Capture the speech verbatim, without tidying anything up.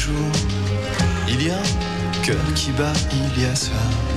jour. Il y a un cœur qui bat, il y a ça.